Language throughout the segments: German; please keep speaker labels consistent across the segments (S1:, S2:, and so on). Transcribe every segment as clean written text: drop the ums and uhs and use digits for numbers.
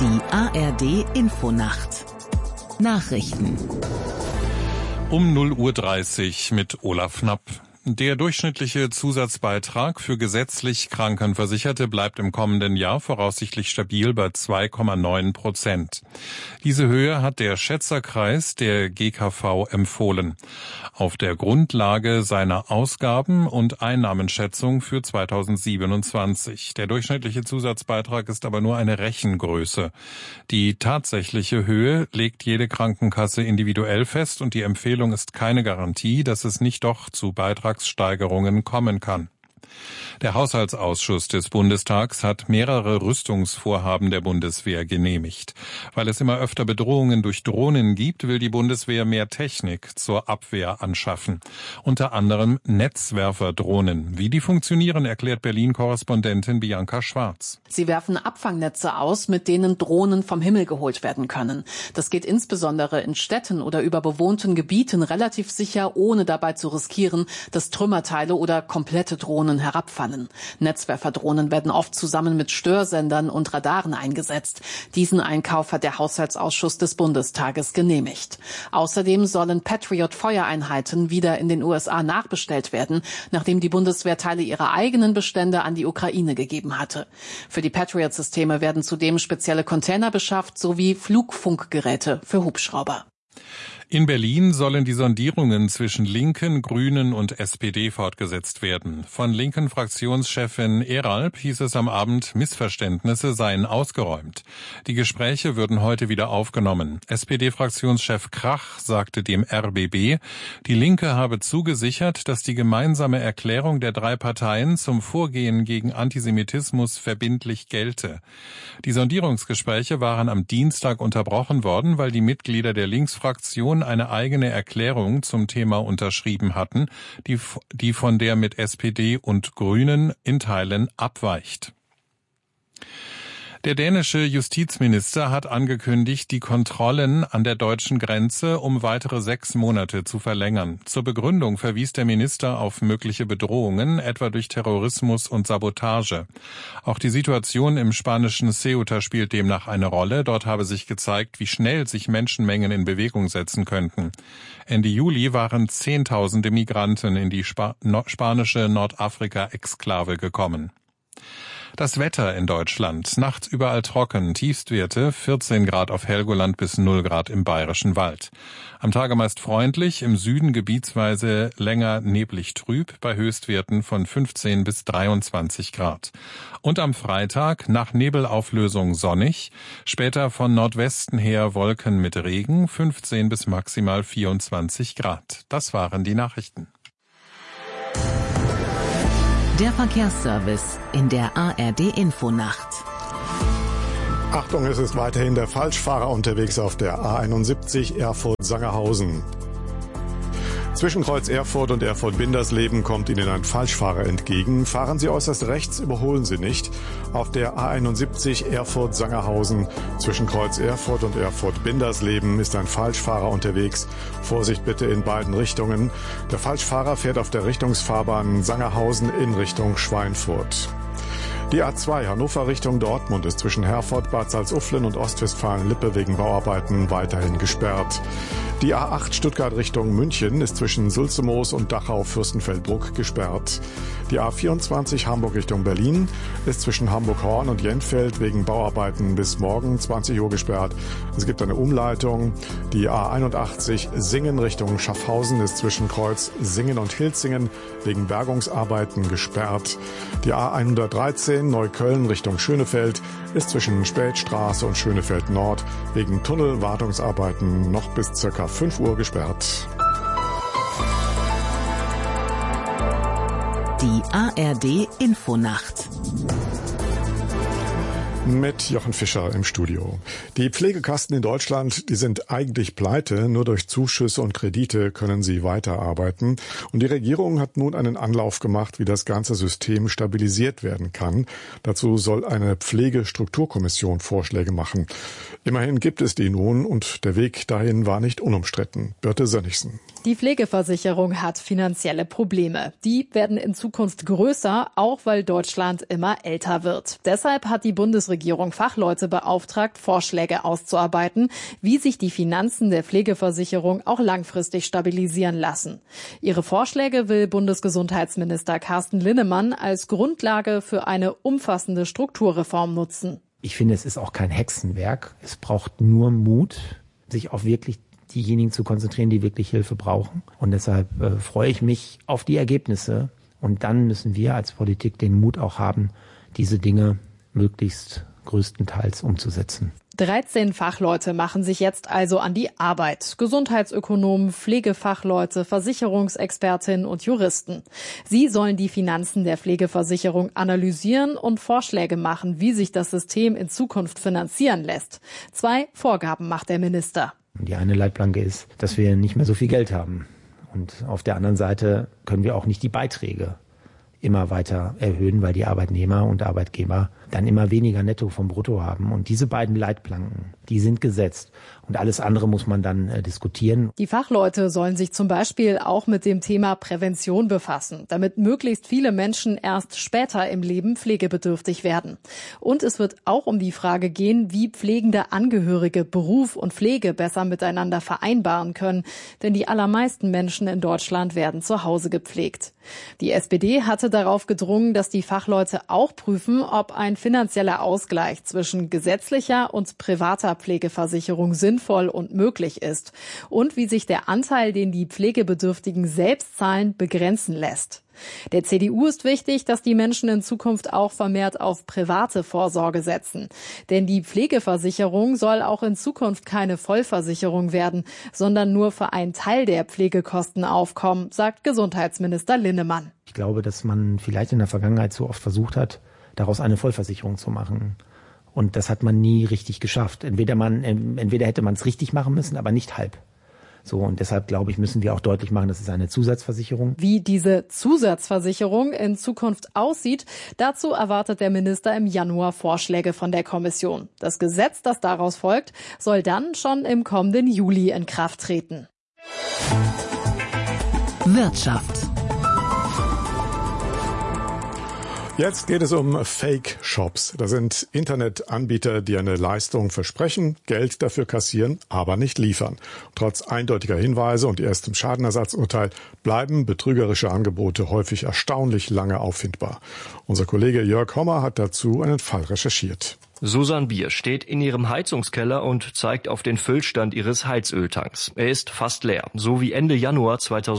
S1: Die ARD Infonacht. Nachrichten.
S2: Um 0:30 Uhr mit Olaf Knapp. Der durchschnittliche Zusatzbeitrag für gesetzlich Krankenversicherte bleibt im kommenden Jahr voraussichtlich stabil bei 2,9%. Diese Höhe hat der Schätzerkreis der GKV empfohlen. Auf der Grundlage seiner Ausgaben- und Einnahmenschätzung für 2027. Der durchschnittliche Zusatzbeitrag ist aber nur eine Rechengröße. Die tatsächliche Höhe legt jede Krankenkasse individuell fest und die Empfehlung ist keine Garantie, dass es nicht doch zu Beitragssteigerungen kommen kann. Der Haushaltsausschuss des Bundestags hat mehrere Rüstungsvorhaben der Bundeswehr genehmigt. Weil es immer öfter Bedrohungen durch Drohnen gibt, will die Bundeswehr mehr Technik zur Abwehr anschaffen. Unter anderem Netzwerferdrohnen. Wie die funktionieren, erklärt Berlin-Korrespondentin Bianca Schwarz.
S3: Sie werfen Abfangnetze aus, mit denen Drohnen vom Himmel geholt werden können. Das geht insbesondere in Städten oder über bewohnten Gebieten relativ sicher, ohne dabei zu riskieren, dass Trümmerteile oder komplette Drohnen herabfallen. Netzwerferdrohnen werden oft zusammen mit Störsendern und Radaren eingesetzt. Diesen Einkauf hat der Haushaltsausschuss des Bundestages genehmigt. Außerdem sollen Patriot-Feuereinheiten wieder in den USA nachbestellt werden, nachdem die Bundeswehr Teile ihrer eigenen Bestände an die Ukraine gegeben hatte. Für die Patriot-Systeme werden zudem spezielle Container beschafft sowie Flugfunkgeräte für Hubschrauber.
S2: In Berlin sollen die Sondierungen zwischen Linken, Grünen und SPD fortgesetzt werden. Von linken Fraktionschefin Eralp hieß es am Abend, Missverständnisse seien ausgeräumt. Die Gespräche würden heute wieder aufgenommen. SPD-Fraktionschef Krach sagte dem RBB, die Linke habe zugesichert, dass die gemeinsame Erklärung der drei Parteien zum Vorgehen gegen Antisemitismus verbindlich gelte. Die Sondierungsgespräche waren am Dienstag unterbrochen worden, weil die Mitglieder der Linksfraktion eine eigene Erklärung zum Thema unterschrieben hatten, die von der mit SPD und Grünen in Teilen abweicht. Der dänische Justizminister hat angekündigt, die Kontrollen an der deutschen Grenze um weitere 6 Monate zu verlängern. Zur Begründung verwies der Minister auf mögliche Bedrohungen, etwa durch Terrorismus und Sabotage. Auch die Situation im spanischen Ceuta spielt demnach eine Rolle. Dort habe sich gezeigt, wie schnell sich Menschenmengen in Bewegung setzen könnten. Ende Juli waren Zehntausende Migranten in die spanische Nordafrika-Exklave gekommen. Das Wetter in Deutschland. Nachts überall trocken, Tiefstwerte 14 Grad auf Helgoland bis 0 Grad im Bayerischen Wald. Am Tage meist freundlich, im Süden gebietsweise länger neblig trüb, bei Höchstwerten von 15 bis 23 Grad. Und am Freitag nach Nebelauflösung sonnig, später von Nordwesten her Wolken mit Regen, 15 bis maximal 24 Grad. Das waren die Nachrichten.
S1: Der Verkehrsservice in der ARD Infonacht.
S4: Achtung, es ist weiterhin der Falschfahrer unterwegs auf der A71 Erfurt-Sangerhausen. Zwischen Kreuz Erfurt und Erfurt-Bindersleben kommt Ihnen ein Falschfahrer entgegen. Fahren Sie äußerst rechts, überholen Sie nicht. Auf der A71 Erfurt-Sangerhausen zwischen Kreuz Erfurt und Erfurt-Bindersleben ist ein Falschfahrer unterwegs. Vorsicht bitte in beiden Richtungen. Der Falschfahrer fährt auf der Richtungsfahrbahn Sangerhausen in Richtung Schweinfurt. Die A2 Hannover Richtung Dortmund ist zwischen Herford, Bad Salzuflen und Ostwestfalen-Lippe wegen Bauarbeiten weiterhin gesperrt. Die A8 Stuttgart Richtung München ist zwischen Sulzemoos und Dachau-Fürstenfeldbruck gesperrt. Die A24 Hamburg Richtung Berlin ist zwischen Hamburg-Horn und Jentfeld wegen Bauarbeiten bis morgen 20 Uhr gesperrt. Es gibt eine Umleitung. Die A81 Singen Richtung Schaffhausen ist zwischen Kreuz Singen und Hilzingen wegen Bergungsarbeiten gesperrt. Die A113 Neukölln Richtung Schönefeld ist zwischen Spätstraße und Schönefeld Nord wegen Tunnelwartungsarbeiten noch bis ca. 5 Uhr gesperrt.
S1: Die ARD Infonacht.
S4: Mit Jochen Fischer im Studio. Die Pflegekassen in Deutschland, die sind eigentlich pleite. Nur durch Zuschüsse und Kredite können sie weiterarbeiten. Und die Regierung hat nun einen Anlauf gemacht, wie das ganze System stabilisiert werden kann. Dazu soll eine Pflegestrukturkommission Vorschläge machen. Immerhin gibt es die nun und der Weg dahin war nicht unumstritten. Birte Sönnigsen.
S5: Die Pflegeversicherung hat finanzielle Probleme. Die werden in Zukunft größer, auch weil Deutschland immer älter wird. Deshalb hat die Bundesregierung Bundesregierung Fachleute beauftragt, Vorschläge auszuarbeiten, wie sich die Finanzen der Pflegeversicherung auch langfristig stabilisieren lassen. Ihre Vorschläge will Bundesgesundheitsminister Carsten Linnemann als Grundlage für eine umfassende Strukturreform nutzen.
S6: Ich finde, es ist auch kein Hexenwerk. Es braucht nur Mut, sich auf wirklich diejenigen zu konzentrieren, die wirklich Hilfe brauchen. Und deshalb freue ich mich auf die Ergebnisse. Und dann müssen wir als Politik den Mut auch haben, diese Dinge möglichst größtenteils umzusetzen.
S5: 13 Fachleute machen sich jetzt also an die Arbeit. Gesundheitsökonomen, Pflegefachleute, Versicherungsexpertinnen und Juristen. Sie sollen die Finanzen der Pflegeversicherung analysieren und Vorschläge machen, wie sich das System in Zukunft finanzieren lässt. 2 Vorgaben macht der Minister.
S6: Die eine Leitplanke ist, dass wir nicht mehr so viel Geld haben. Und auf der anderen Seite können wir auch nicht die Beiträge immer weiter erhöhen, weil die Arbeitnehmer und Arbeitgeber dann immer weniger Netto vom Brutto haben. Und diese beiden Leitplanken, die sind gesetzt. Und alles andere muss man dann diskutieren.
S5: Die Fachleute sollen sich zum Beispiel auch mit dem Thema Prävention befassen, damit möglichst viele Menschen erst später im Leben pflegebedürftig werden. Und es wird auch um die Frage gehen, wie pflegende Angehörige Beruf und Pflege besser miteinander vereinbaren können. Denn die allermeisten Menschen in Deutschland werden zu Hause gepflegt. Die SPD hatte darauf gedrungen, dass die Fachleute auch prüfen, ob ein finanzieller Ausgleich zwischen gesetzlicher und privater Pflegeversicherung sinnvoll und möglich ist und wie sich der Anteil, den die Pflegebedürftigen selbst zahlen, begrenzen lässt. Der CDU ist wichtig, dass die Menschen in Zukunft auch vermehrt auf private Vorsorge setzen. Denn die Pflegeversicherung soll auch in Zukunft keine Vollversicherung werden, sondern nur für einen Teil der Pflegekosten aufkommen, sagt Gesundheitsminister Linnemann.
S6: Ich glaube, dass man vielleicht in der Vergangenheit so oft versucht hat, daraus eine Vollversicherung zu machen. Und das hat man nie richtig geschafft. Entweder hätte man es richtig machen müssen, aber nicht halb. So, und deshalb, glaube ich, müssen wir auch deutlich machen, das ist eine Zusatzversicherung.
S5: Wie diese Zusatzversicherung in Zukunft aussieht, dazu erwartet der Minister im Januar Vorschläge von der Kommission. Das Gesetz, das daraus folgt, soll dann schon im kommenden Juli in Kraft treten.
S1: Wirtschaft.
S4: Jetzt geht es um Fake-Shops. Das sind Internetanbieter, die eine Leistung versprechen, Geld dafür kassieren, aber nicht liefern. Trotz eindeutiger Hinweise und erstem Schadenersatzurteil bleiben betrügerische Angebote häufig erstaunlich lange auffindbar. Unser Kollege Jörg Hommer hat dazu einen Fall recherchiert.
S7: Susan Bier steht in ihrem Heizungskeller und zeigt auf den Füllstand ihres Heizöltanks. Er ist fast leer, so wie Ende Januar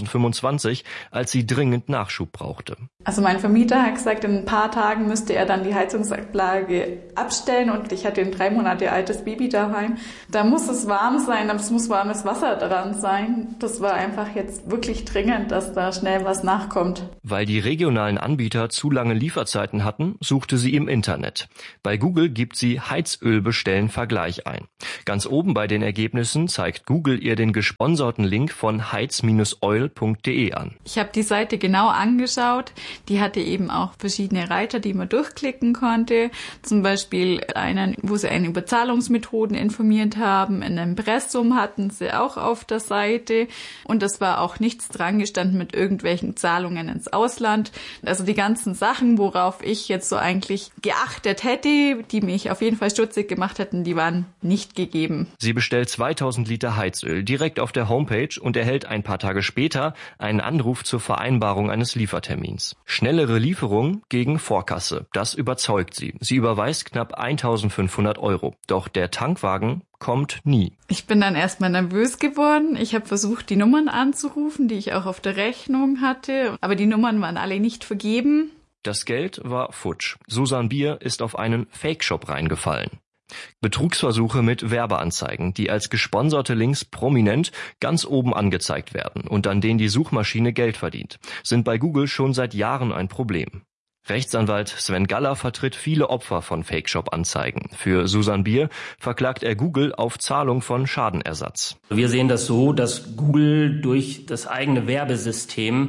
S7: 2025, als sie dringend Nachschub brauchte.
S8: Also mein Vermieter hat gesagt, in ein paar Tagen müsste er dann die Heizungsanlage abstellen und ich hatte ein 3 Monate altes Baby daheim. Da muss es warm sein, es muss warmes Wasser dran sein. Das war einfach jetzt wirklich dringend, dass da schnell was nachkommt.
S7: Weil die regionalen Anbieter zu lange Lieferzeiten hatten, suchte sie im Internet. Bei Google gibt sie Heizöl bestellen Vergleich ein. Ganz oben bei den Ergebnissen zeigt Google ihr den gesponserten Link von heiz-oil.de an.
S8: Ich habe die Seite genau angeschaut. Die hatte eben auch verschiedene Reiter, die man durchklicken konnte. Zum Beispiel einen, wo sie einen über Zahlungsmethoden informiert haben. Ein Impressum hatten sie auch auf der Seite. Und es war auch nichts dran gestanden mit irgendwelchen Zahlungen ins Ausland. Also die ganzen Sachen, worauf ich jetzt so eigentlich geachtet hätte, die mich auf jeden Fall stutzig gemacht hätten, die waren nicht gegeben.
S7: Sie bestellt 2000 Liter Heizöl direkt auf der Homepage und erhält ein paar Tage später einen Anruf zur Vereinbarung eines Liefertermins. Schnellere Lieferung gegen Vorkasse, das überzeugt sie. Sie überweist knapp 1.500 €. Doch der Tankwagen kommt nie.
S8: Ich bin dann erstmal nervös geworden. Ich habe versucht, die Nummern anzurufen, die ich auch auf der Rechnung hatte. Aber die Nummern waren alle nicht vergeben.
S7: Das Geld war futsch. Susan Bier ist auf einen Fake-Shop reingefallen. Betrugsversuche mit Werbeanzeigen, die als gesponserte Links prominent ganz oben angezeigt werden und an denen die Suchmaschine Geld verdient, sind bei Google schon seit Jahren ein Problem. Rechtsanwalt Sven Galler vertritt viele Opfer von Fake-Shop-Anzeigen. Für Susan Bier verklagt er Google auf Zahlung von Schadenersatz.
S9: Wir sehen das so, dass Google durch das eigene Werbesystem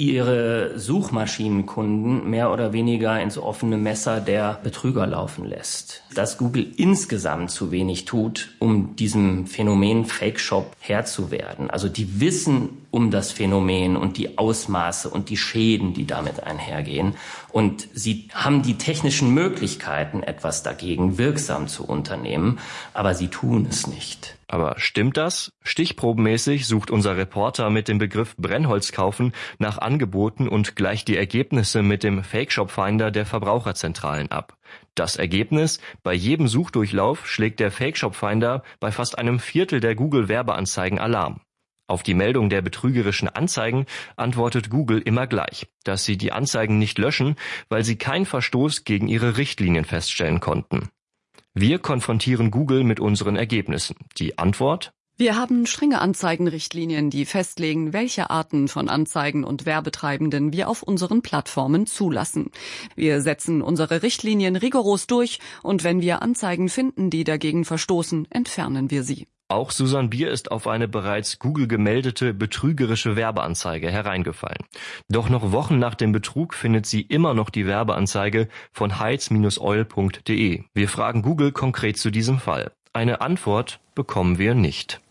S9: ihre Suchmaschinenkunden mehr oder weniger ins offene Messer der Betrüger laufen lässt. Dass Google insgesamt zu wenig tut, um diesem Phänomen Fake Shop Herr zu werden. Also die wissen um das Phänomen und die Ausmaße und die Schäden, die damit einhergehen. Und sie haben die technischen Möglichkeiten, etwas dagegen wirksam zu unternehmen, aber sie tun es nicht.
S7: Aber stimmt das? Stichprobenmäßig sucht unser Reporter mit dem Begriff Brennholz kaufen nach Angeboten und gleicht die Ergebnisse mit dem Fake-Shop-Finder der Verbraucherzentralen ab. Das Ergebnis: Bei jedem Suchdurchlauf schlägt der Fake-Shop-Finder bei fast einem Viertel der Google-Werbeanzeigen Alarm. Auf die Meldung der betrügerischen Anzeigen antwortet Google immer gleich, dass sie die Anzeigen nicht löschen, weil sie keinen Verstoß gegen ihre Richtlinien feststellen konnten. Wir konfrontieren Google mit unseren Ergebnissen. Die Antwort:
S10: Wir haben strenge Anzeigenrichtlinien, die festlegen, welche Arten von Anzeigen und Werbetreibenden wir auf unseren Plattformen zulassen. Wir setzen unsere Richtlinien rigoros durch und wenn wir Anzeigen finden, die dagegen verstoßen, entfernen wir sie.
S7: Auch Susanne Bier ist auf eine bereits Google gemeldete betrügerische Werbeanzeige hereingefallen. Doch noch Wochen nach dem Betrug findet sie immer noch die Werbeanzeige von heiz-oil.de. Wir fragen Google konkret zu diesem Fall. Eine Antwort bekommen wir nicht.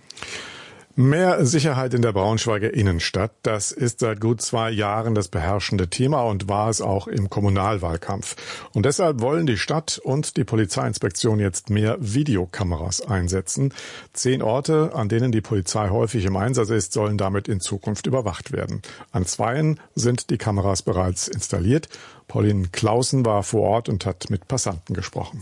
S4: Mehr Sicherheit in der Braunschweiger Innenstadt, das ist seit gut 2 Jahren das beherrschende Thema und war es auch im Kommunalwahlkampf. Und deshalb wollen die Stadt und die Polizeiinspektion jetzt mehr Videokameras einsetzen. 10 Orte, an denen die Polizei häufig im Einsatz ist, sollen damit in Zukunft überwacht werden. An 2 sind die Kameras bereits installiert. Pauline Clausen war vor Ort und hat mit Passanten gesprochen.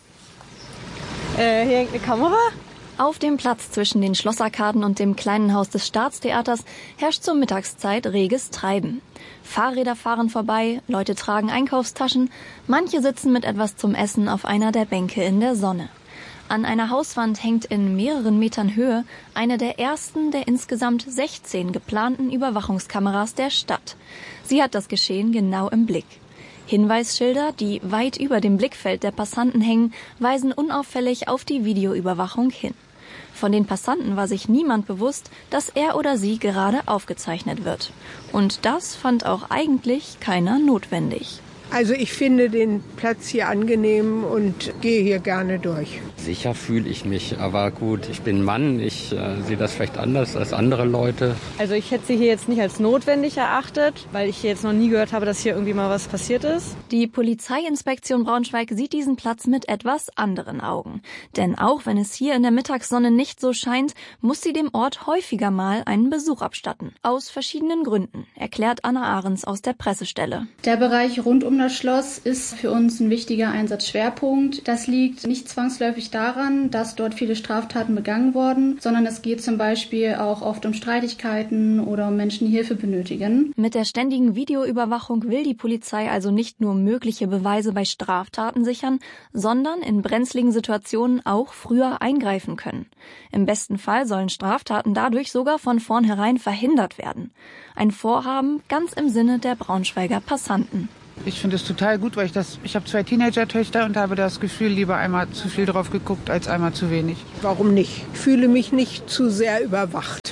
S11: Hier hängt eine Kamera.
S12: Auf dem Platz zwischen den Schlossarkaden und dem kleinen Haus des Staatstheaters herrscht zur Mittagszeit reges Treiben. Fahrräder fahren vorbei, Leute tragen Einkaufstaschen, manche sitzen mit etwas zum Essen auf einer der Bänke in der Sonne. An einer Hauswand hängt in mehreren Metern Höhe eine der ersten der insgesamt 16 geplanten Überwachungskameras der Stadt. Sie hat das Geschehen genau im Blick. Hinweisschilder, die weit über dem Blickfeld der Passanten hängen, weisen unauffällig auf die Videoüberwachung hin. Von den Passanten war sich niemand bewusst, dass er oder sie gerade aufgezeichnet wird. Und das fand auch eigentlich keiner notwendig.
S11: Also ich finde den Platz hier angenehm und gehe hier gerne durch.
S13: Sicher fühle ich mich, aber gut, ich bin Mann, ich sehe das vielleicht anders als andere Leute.
S14: Also ich hätte sie hier jetzt nicht als notwendig erachtet, weil ich jetzt noch nie gehört habe, dass hier irgendwie mal was passiert ist.
S12: Die Polizeiinspektion Braunschweig sieht diesen Platz mit etwas anderen Augen. Denn auch wenn es hier in der Mittagssonne nicht so scheint, muss sie dem Ort häufiger mal einen Besuch abstatten. Aus verschiedenen Gründen, erklärt Anna Ahrens aus der Pressestelle.
S15: Der Bereich rund um das Schloss ist für uns ein wichtiger Einsatzschwerpunkt. Das liegt nicht zwangsläufig daran, dass dort viele Straftaten begangen wurden, sondern es geht zum Beispiel auch oft um Streitigkeiten oder um Menschen, die Hilfe benötigen.
S12: Mit der ständigen Videoüberwachung will die Polizei also nicht nur mögliche Beweise bei Straftaten sichern, sondern in brenzligen Situationen auch früher eingreifen können. Im besten Fall sollen Straftaten dadurch sogar von vornherein verhindert werden. Ein Vorhaben ganz im Sinne der Braunschweiger Passanten.
S16: Ich finde es total gut, weil ich habe 2 Teenager-Töchter und habe das Gefühl, lieber einmal zu viel drauf geguckt, als einmal zu wenig.
S11: Warum nicht? Ich fühle mich nicht zu sehr überwacht.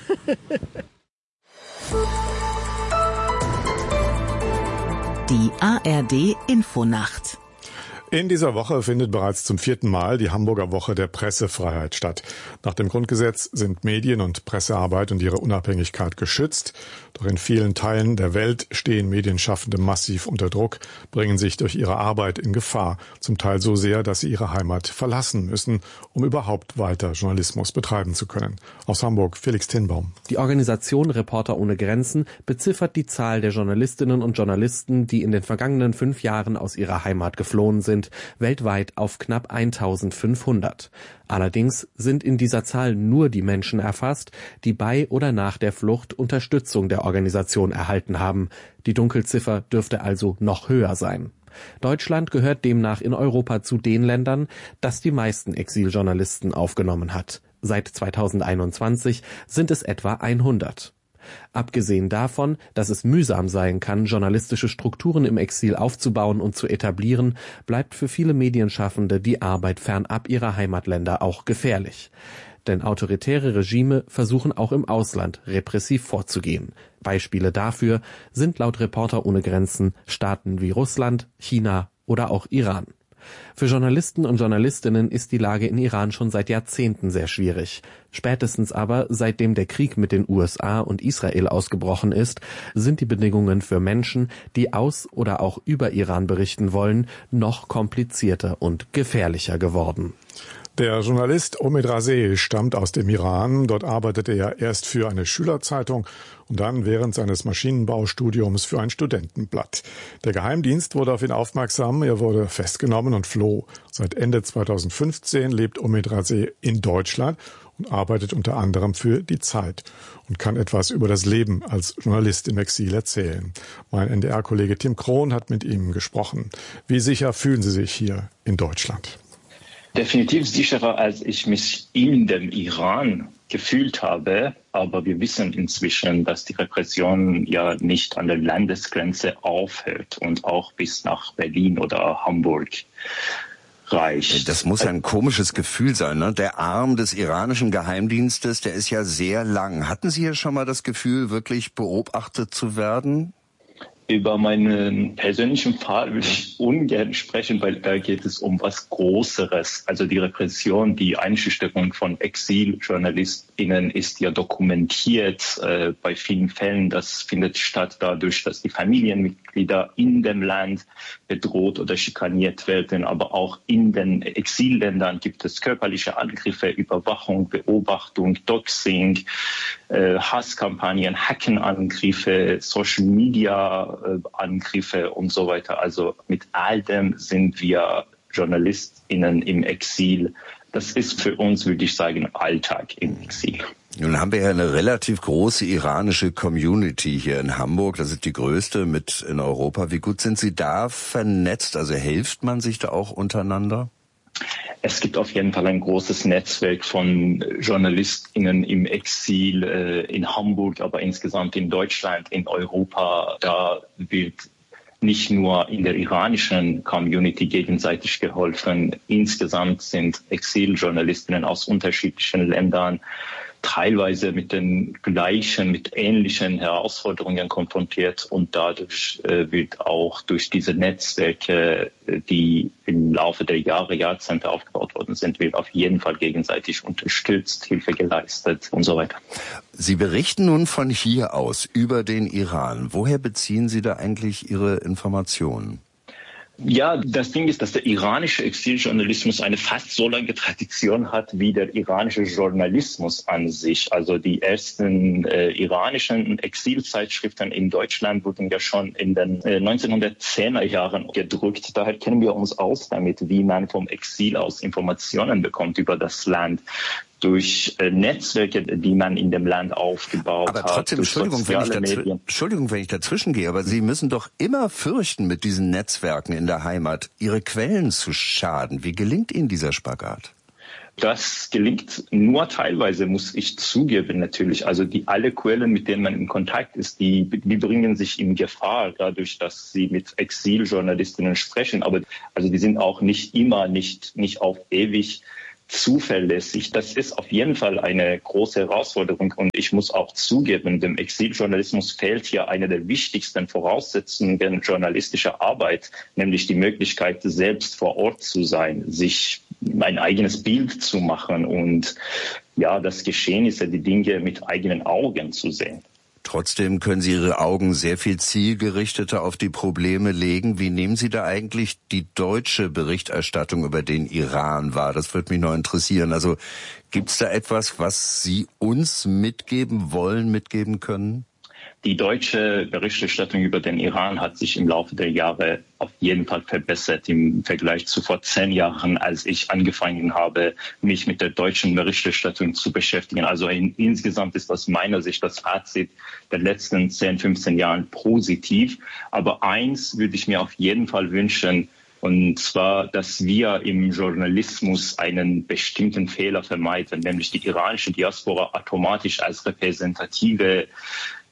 S1: Die ARD Infonacht.
S4: In dieser Woche findet bereits zum 4. Mal die Hamburger Woche der Pressefreiheit statt. Nach dem Grundgesetz sind Medien- und Pressearbeit und ihre Unabhängigkeit geschützt. Doch in vielen Teilen der Welt stehen Medienschaffende massiv unter Druck, bringen sich durch ihre Arbeit in Gefahr. Zum Teil so sehr, dass sie ihre Heimat verlassen müssen, um überhaupt weiter Journalismus betreiben zu können. Aus Hamburg, Felix Tinbaum.
S17: Die Organisation Reporter ohne Grenzen beziffert die Zahl der Journalistinnen und Journalisten, die in den vergangenen 5 Jahren aus ihrer Heimat geflohen sind, weltweit auf knapp 1500. Allerdings sind in dieser Zahl nur die Menschen erfasst, die bei oder nach der Flucht Unterstützung der Organisation erhalten haben. Die Dunkelziffer dürfte also noch höher sein. Deutschland gehört demnach in Europa zu den Ländern, das die meisten Exiljournalisten aufgenommen hat. Seit 2021 sind es etwa 100. Abgesehen davon, dass es mühsam sein kann, journalistische Strukturen im Exil aufzubauen und zu etablieren, bleibt für viele Medienschaffende die Arbeit fernab ihrer Heimatländer auch gefährlich. Denn autoritäre Regime versuchen auch im Ausland repressiv vorzugehen. Beispiele dafür sind laut Reporter ohne Grenzen Staaten wie Russland, China oder auch Iran. Für Journalisten und Journalistinnen ist die Lage in Iran schon seit Jahrzehnten sehr schwierig. Spätestens aber, seitdem der Krieg mit den USA und Israel ausgebrochen ist, sind die Bedingungen für Menschen, die aus oder auch über Iran berichten wollen, noch komplizierter und gefährlicher geworden.
S4: Der Journalist Omid Raseh stammt aus dem Iran. Dort arbeitete er erst für eine Schülerzeitung und dann während seines Maschinenbaustudiums für ein Studentenblatt. Der Geheimdienst wurde auf ihn aufmerksam, er wurde festgenommen und floh. Seit Ende 2015 lebt Omid Raseh in Deutschland und arbeitet unter anderem für die Zeit und kann etwas über das Leben als Journalist im Exil erzählen. Mein NDR-Kollege Tim Krohn hat mit ihm gesprochen. Wie sicher fühlen Sie sich hier in Deutschland?
S18: Definitiv sicherer, als ich mich in dem Iran gefühlt habe. Aber wir wissen inzwischen, dass die Repression ja nicht an der Landesgrenze aufhört und auch bis nach Berlin oder Hamburg reicht.
S19: Das muss ein komisches Gefühl sein, ne? Der Arm des iranischen Geheimdienstes, der ist ja sehr lang. Hatten Sie ja schon mal das Gefühl, wirklich beobachtet zu werden?
S18: Über meinen persönlichen Fall will ich ungern sprechen, weil da geht es um was Größeres. Also die Repression, die Einschüchterung von ExiljournalistInnen ist ja dokumentiert bei vielen Fällen. Das findet statt dadurch, dass die Familienmitglieder in dem Land bedroht oder schikaniert werden. Aber auch in den Exilländern gibt es körperliche Angriffe, Überwachung, Beobachtung, Doxing, Hasskampagnen, Hackenangriffe, Social Media Angriffe und so weiter. Also mit all dem sind wir JournalistInnen im Exil. Das ist für uns, würde ich sagen, Alltag im Exil.
S19: Nun haben wir ja eine relativ große iranische Community hier in Hamburg. Das ist die größte mit in Europa. Wie gut sind Sie da vernetzt? Also hilft man sich da auch untereinander?
S18: Es gibt auf jeden Fall ein großes Netzwerk von JournalistInnen im Exil in Hamburg, aber insgesamt in Deutschland, in Europa. Da wird nicht nur in der iranischen Community gegenseitig geholfen. Insgesamt sind Exiljournalistinnen aus unterschiedlichen Ländern teilweise mit den gleichen, mit ähnlichen Herausforderungen konfrontiert und dadurch wird auch durch diese Netzwerke, die im Laufe der Jahrzehnte aufgebaut worden sind, wird auf jeden Fall gegenseitig unterstützt, Hilfe geleistet und so weiter.
S19: Sie berichten nun von hier aus über den Iran. Woher beziehen Sie da eigentlich Ihre Informationen?
S18: Ja, das Ding ist, dass der iranische Exiljournalismus eine fast so lange Tradition hat wie der iranische Journalismus an sich. Also die ersten iranischen Exilzeitschriften in Deutschland wurden ja schon in den 1910er Jahren gedruckt. Daher kennen wir uns aus damit, wie man vom Exil aus Informationen bekommt über das Land. Durch Netzwerke, die man in dem Land aufgebaut hat.
S19: Aber trotzdem, Entschuldigung, wenn ich dazwischen gehe, aber Sie müssen doch immer fürchten, mit diesen Netzwerken in der Heimat Ihre Quellen zu schaden. Wie gelingt Ihnen dieser Spagat?
S18: Das gelingt nur teilweise, muss ich zugeben natürlich. Also alle Quellen, mit denen man in Kontakt ist, die bringen sich in Gefahr, dadurch, dass sie mit Exiljournalistinnen sprechen. Aber also die sind auch nicht immer, nicht auf ewig zuverlässig. Das ist auf jeden Fall eine große Herausforderung und ich muss auch zugeben, dem Exiljournalismus fehlt hier eine der wichtigsten Voraussetzungen journalistischer Arbeit, nämlich die Möglichkeit, selbst vor Ort zu sein, sich ein eigenes Bild zu machen und ja, das Geschehnisse, die Dinge mit eigenen Augen zu sehen.
S19: Trotzdem können Sie Ihre Augen sehr viel zielgerichteter auf die Probleme legen. Wie nehmen Sie da eigentlich die deutsche Berichterstattung über den Iran wahr? Das würde mich noch interessieren. Also gibt es da etwas, was Sie uns mitgeben wollen, mitgeben können?
S18: Die deutsche Berichterstattung über den Iran hat sich im Laufe der Jahre auf jeden Fall verbessert im Vergleich zu vor 10 Jahren, als ich angefangen habe, mich mit der deutschen Berichterstattung zu beschäftigen. Also insgesamt ist aus meiner Sicht das Fazit der letzten 10, 15 Jahren positiv. Aber eins würde ich mir auf jeden Fall wünschen, und zwar, dass wir im Journalismus einen bestimmten Fehler vermeiden, nämlich die iranische Diaspora automatisch als repräsentative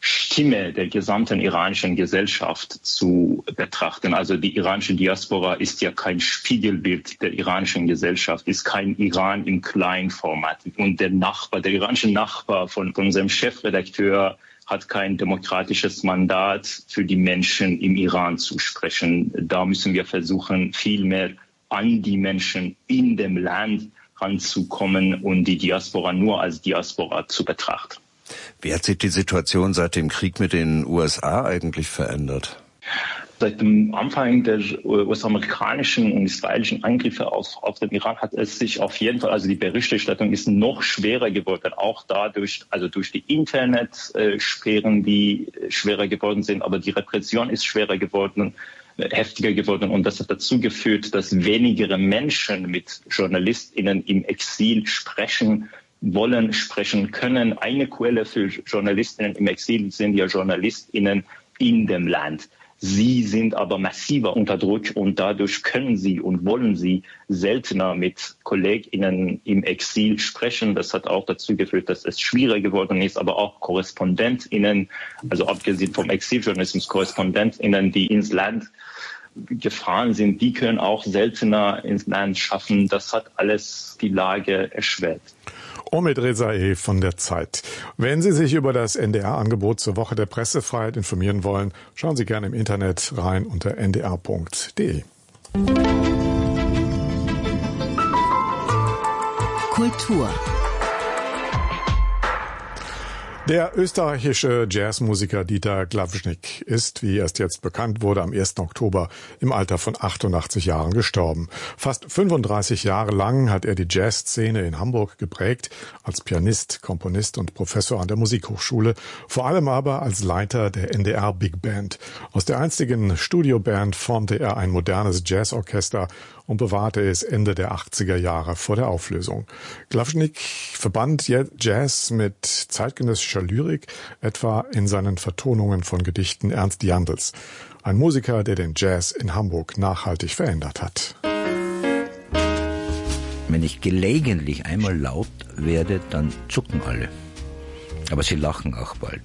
S18: Stimme der gesamten iranischen Gesellschaft zu betrachten. Also die iranische Diaspora ist ja kein Spiegelbild der iranischen Gesellschaft, ist kein Iran im Kleinformat. Und der iranische Nachbar von unserem Chefredakteur hat kein demokratisches Mandat für die Menschen im Iran zu sprechen. Da müssen wir versuchen, viel mehr an die Menschen in dem Land ranzukommen und die Diaspora nur als Diaspora zu betrachten.
S19: Wie hat sich die Situation seit dem Krieg mit den USA eigentlich verändert?
S18: Seit dem Anfang der US-amerikanischen und israelischen Angriffe auf den Iran hat es sich auf jeden Fall, also die Berichterstattung ist noch schwerer geworden, auch dadurch, also durch die Internetsperren, die schwerer geworden sind, aber die Repression ist schwerer geworden, heftiger geworden und das hat dazu geführt, dass weniger Menschen mit JournalistInnen im Exil sprechen können. Eine Quelle für JournalistInnen im Exil sind ja JournalistInnen in dem Land. Sie sind aber massiver unter Druck und dadurch können sie und wollen sie seltener mit KollegInnen im Exil sprechen. Das hat auch dazu geführt, dass es schwieriger geworden ist, aber auch KorrespondentInnen, also abgesehen vom Exiljournalismus, KorrespondentInnen, die ins Land gefahren sind, die können auch seltener ins Land schaffen. Das hat alles die Lage erschwert.
S4: Omid Rezaei von der Zeit. Wenn Sie sich über das NDR-Angebot zur Woche der Pressefreiheit informieren wollen, schauen Sie gerne im Internet rein unter ndr.de.
S1: Kultur.
S4: Der österreichische Jazzmusiker Dieter Glawschnik ist, wie erst jetzt bekannt wurde, am 1. Oktober im Alter von 88 Jahren gestorben. Fast 35 Jahre lang hat er die Jazzszene in Hamburg geprägt, als Pianist, Komponist und Professor an der Musikhochschule, vor allem aber als Leiter der NDR Big Band. Aus der einstigen Studioband formte er ein modernes Jazzorchester und bewahrte es Ende der 80er Jahre vor der Auflösung. Glawschnik verband Jazz mit zeitgenössischer Lyrik, etwa in seinen Vertonungen von Gedichten Ernst Jandls. Ein Musiker, der den Jazz in Hamburg nachhaltig verändert hat.
S20: Wenn ich gelegentlich einmal laut werde, dann zucken alle. Aber sie lachen auch bald.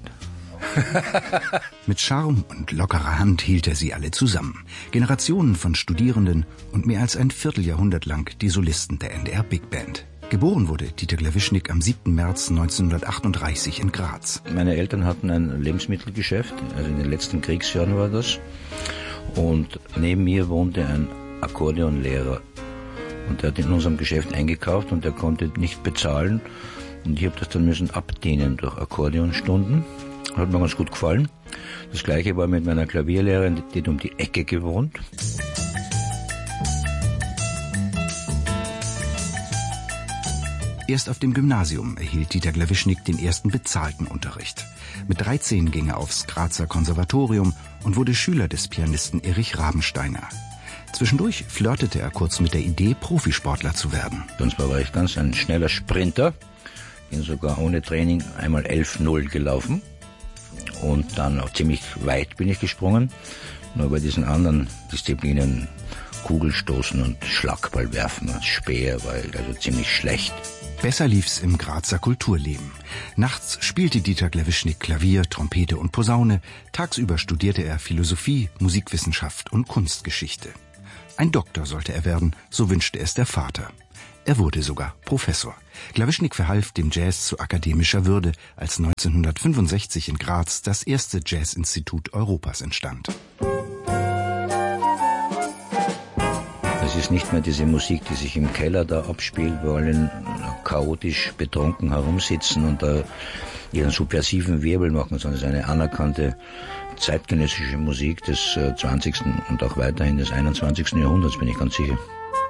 S21: Mit Charme und lockerer Hand hielt er sie alle zusammen. Generationen von Studierenden und mehr als ein Vierteljahrhundert lang die Solisten der NDR Big Band. Geboren wurde Dieter Glawschnik am 7. März 1938 in Graz.
S20: Meine Eltern hatten ein Lebensmittelgeschäft, also in den letzten Kriegsjahren war das. Und neben mir wohnte ein Akkordeonlehrer. Und der hat in unserem Geschäft eingekauft und der konnte nicht bezahlen. Und ich habe das dann müssen abdienen durch Akkordeonstunden. Hat mir ganz gut gefallen. Das Gleiche war mit meiner Klavierlehrerin, die hat um die Ecke gewohnt.
S21: Erst auf dem Gymnasium erhielt Dieter Glawschnik den ersten bezahlten Unterricht. Mit 13 ging er aufs Grazer Konservatorium und wurde Schüler des Pianisten Erich Rabensteiner. Zwischendurch flirtete er kurz mit der Idee, Profisportler zu werden.
S20: Und zwar war ich ganz ein schneller Sprinter, bin sogar ohne Training einmal 11:0 gelaufen. Und dann auch ziemlich weit bin ich gesprungen. Nur bei diesen anderen Disziplinen, Kugelstoßen und Schlagball werfen als Speer, war ich also ziemlich schlecht.
S21: Besser lief's im Grazer Kulturleben. Nachts spielte Dieter Glawschnik Klavier, Trompete und Posaune. Tagsüber studierte er Philosophie, Musikwissenschaft und Kunstgeschichte. Ein Doktor sollte er werden, so wünschte es der Vater. Er wurde sogar Professor. Glawschnik verhalf dem Jazz zu akademischer Würde, als 1965 in Graz das erste Jazzinstitut Europas entstand.
S20: Es ist nicht mehr diese Musik, die sich im Keller da abspielt, wo alle chaotisch betrunken herumsitzen und da ihren subversiven Wirbel machen, sondern es ist eine anerkannte zeitgenössische Musik des 20. und auch weiterhin des 21. Jahrhunderts, bin ich ganz sicher.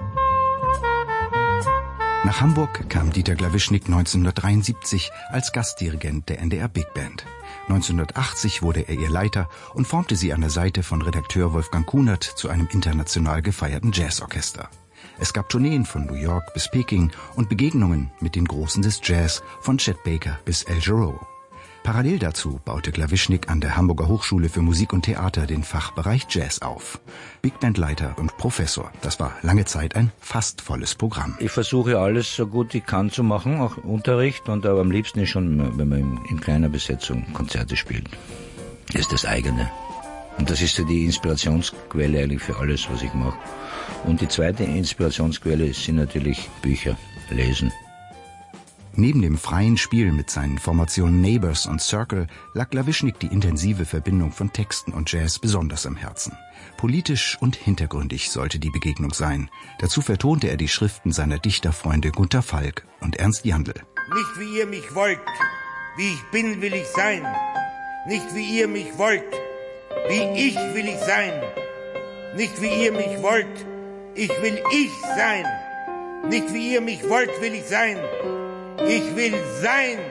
S21: Nach Hamburg kam Dieter Glawschnik 1973 als Gastdirigent der NDR Big Band. 1980 wurde er ihr Leiter und formte sie an der Seite von Redakteur Wolfgang Kunert zu einem international gefeierten Jazzorchester. Es gab Tourneen von New York bis Peking und Begegnungen mit den Großen des Jazz, von Chet Baker bis Al Jarreau. Parallel dazu baute Klawischnik an der Hamburger Hochschule für Musik und Theater den Fachbereich Jazz auf. Big Bandleiter und Professor, das war lange Zeit ein fast volles Programm.
S20: Ich versuche alles so gut ich kann zu machen, auch Unterricht, und aber am liebsten ist schon, wenn man in kleiner Besetzung Konzerte spielt. Das ist das eigene. Und das ist so die Inspirationsquelle eigentlich für alles, was ich mache. Und die zweite Inspirationsquelle sind natürlich Bücher, Lesen.
S21: Neben dem freien Spiel mit seinen Formationen Neighbors und Circle lag Klawischnik die intensive Verbindung von Texten und Jazz besonders am Herzen. Politisch und hintergründig sollte die Begegnung sein. Dazu vertonte er die Schriften seiner Dichterfreunde Gunther Falk und Ernst Jandl.
S3: Nicht wie ihr mich wollt, wie ich bin, will ich sein. Nicht wie ihr mich wollt, wie ich will ich sein. Nicht wie ihr mich wollt, ich will ich sein. Nicht wie ihr mich wollt, will ich sein. Ich will sein.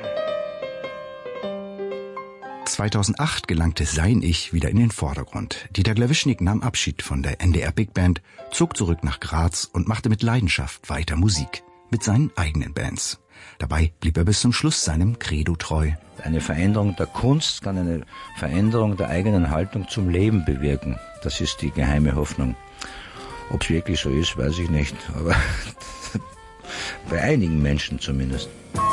S21: 2008 gelangte Sein Ich wieder in den Vordergrund. Dieter Klawischnik nahm Abschied von der NDR Big Band, zog zurück nach Graz und machte mit Leidenschaft weiter Musik. Mit seinen eigenen Bands. Dabei blieb er bis zum Schluss seinem Credo treu.
S20: Eine Veränderung der Kunst kann eine Veränderung der eigenen Haltung zum Leben bewirken. Das ist die geheime Hoffnung. Ob es wirklich so ist, weiß ich nicht. Aber bei einigen Menschen zumindest.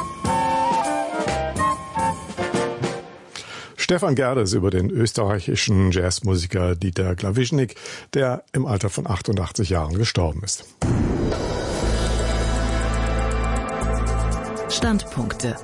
S4: Stefan Gerdes über den österreichischen Jazzmusiker Dieter Klawischnik, der im Alter von 88 Jahren gestorben ist.
S1: Standpunkte.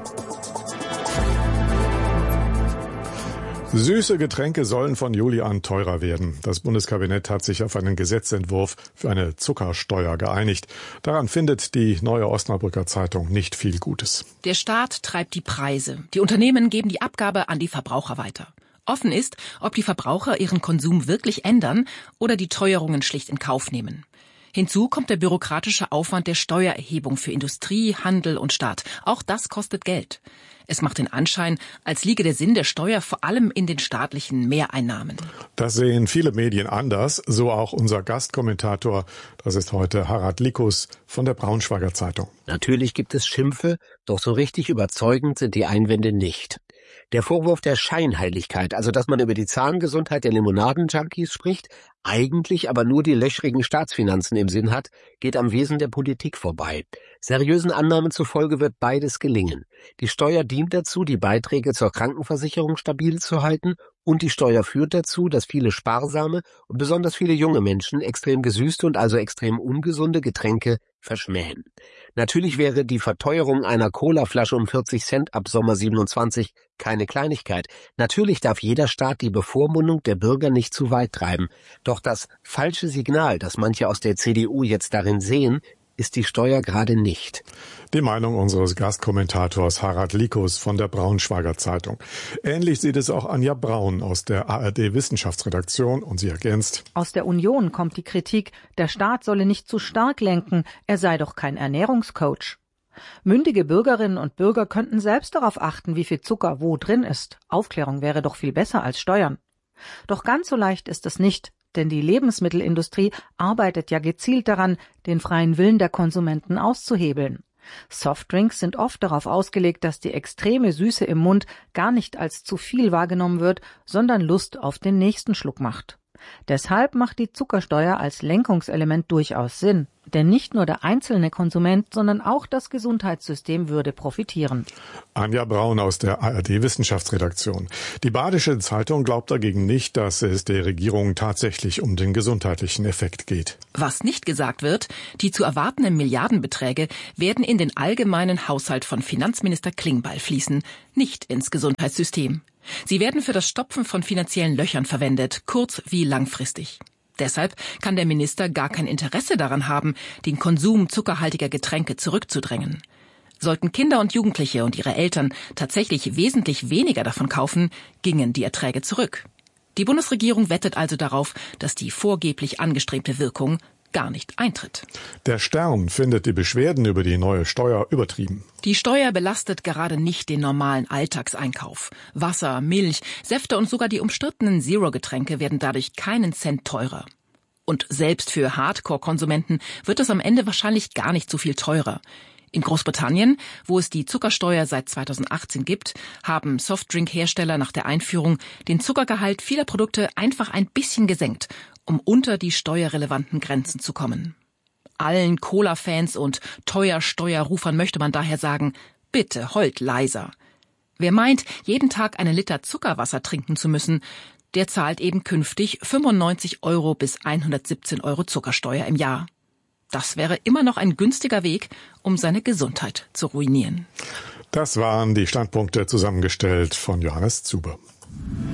S4: Süße Getränke sollen von Juli an teurer werden. Das Bundeskabinett hat sich auf einen Gesetzentwurf für eine Zuckersteuer geeinigt. Daran findet die Neue Osnabrücker Zeitung nicht viel Gutes.
S22: Der Staat treibt die Preise. Die Unternehmen geben die Abgabe an die Verbraucher weiter. Offen ist, ob die Verbraucher ihren Konsum wirklich ändern oder die Teuerungen schlicht in Kauf nehmen. Hinzu kommt der bürokratische Aufwand der Steuererhebung für Industrie, Handel und Staat. Auch das kostet Geld. Es macht den Anschein, als liege der Sinn der Steuer vor allem in den staatlichen Mehreinnahmen.
S4: Das sehen viele Medien anders, so auch unser Gastkommentator. Das ist heute Harald Likus von der Braunschweiger Zeitung.
S23: Natürlich gibt es Schimpfe, doch so richtig überzeugend sind die Einwände nicht. Der Vorwurf der Scheinheiligkeit, also dass man über die Zahngesundheit der Limonaden-Junkies spricht, eigentlich aber nur die löchrigen Staatsfinanzen im Sinn hat, geht am Wesen der Politik vorbei. Seriösen Annahmen zufolge wird beides gelingen. Die Steuer dient dazu, die Beiträge zur Krankenversicherung stabil zu halten, und die Steuer führt dazu, dass viele sparsame und besonders viele junge Menschen extrem gesüßte und also extrem ungesunde Getränke verschmähen. Natürlich wäre die Verteuerung einer Colaflasche um 40 Cent ab Sommer 27 keine Kleinigkeit. Natürlich darf jeder Staat die Bevormundung der Bürger nicht zu weit treiben. Doch das falsche Signal, das manche aus der CDU jetzt darin sehen, ist die Steuer gerade nicht.
S4: Die Meinung unseres Gastkommentators Harald Likus von der Braunschweiger Zeitung. Ähnlich sieht es auch Anja Braun aus der ARD-Wissenschaftsredaktion und sie ergänzt:
S24: Aus der Union kommt die Kritik, der Staat solle nicht zu stark lenken, er sei doch kein Ernährungscoach. Mündige Bürgerinnen und Bürger könnten selbst darauf achten, wie viel Zucker wo drin ist. Aufklärung wäre doch viel besser als Steuern. Doch ganz so leicht ist es nicht. Denn die Lebensmittelindustrie arbeitet ja gezielt daran, den freien Willen der Konsumenten auszuhebeln. Softdrinks sind oft darauf ausgelegt, dass die extreme Süße im Mund gar nicht als zu viel wahrgenommen wird, sondern Lust auf den nächsten Schluck macht. Deshalb macht die Zuckersteuer als Lenkungselement durchaus Sinn. Denn nicht nur der einzelne Konsument, sondern auch das Gesundheitssystem würde profitieren.
S4: Anja Braun aus der ARD-Wissenschaftsredaktion. Die Badische Zeitung glaubt dagegen nicht, dass es der Regierung tatsächlich um den gesundheitlichen Effekt geht.
S22: Was nicht gesagt wird, die zu erwartenden Milliardenbeträge werden in den allgemeinen Haushalt von Finanzminister Klingbeil fließen, nicht ins Gesundheitssystem. Sie werden für das Stopfen von finanziellen Löchern verwendet, kurz- wie langfristig. Deshalb kann der Minister gar kein Interesse daran haben, den Konsum zuckerhaltiger Getränke zurückzudrängen. Sollten Kinder und Jugendliche und ihre Eltern tatsächlich wesentlich weniger davon kaufen, gingen die Erträge zurück. Die Bundesregierung wettet also darauf, dass die vorgeblich angestrebte Wirkung gar nicht eintritt.
S4: Der Stern findet die Beschwerden über die neue Steuer übertrieben.
S22: Die Steuer belastet gerade nicht den normalen Alltagseinkauf. Wasser, Milch, Säfte und sogar die umstrittenen Zero-Getränke werden dadurch keinen Cent teurer. Und selbst für Hardcore-Konsumenten wird es am Ende wahrscheinlich gar nicht so viel teurer. In Großbritannien, wo es die Zuckersteuer seit 2018 gibt, haben Softdrink-Hersteller nach der Einführung den Zuckergehalt vieler Produkte einfach ein bisschen gesenkt, um unter die steuerrelevanten Grenzen zu kommen. Allen Cola-Fans und Teuer-Steuerrufern möchte man daher sagen, bitte heult leiser. Wer meint, jeden Tag einen Liter Zuckerwasser trinken zu müssen, der zahlt eben künftig 95 € bis 117 € Zuckersteuer im Jahr. Das wäre immer noch ein günstiger Weg, um seine Gesundheit zu ruinieren.
S4: Das waren die Standpunkte, zusammengestellt von Johannes Zuber.